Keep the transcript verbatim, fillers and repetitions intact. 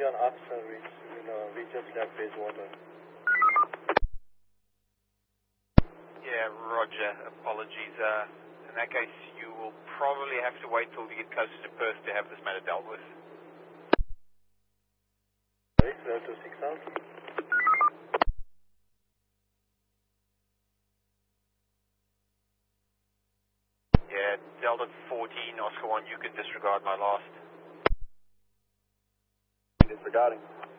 an up service. You know, we just left Bayswater. Yeah, roger. Apologies. Uh, in that case, you will probably have to wait till we get closer to Perth to have this matter dealt with. Right, zero two six out. Yeah, Delta fourteen, Oscar one, you can disregard my last. Disregarding.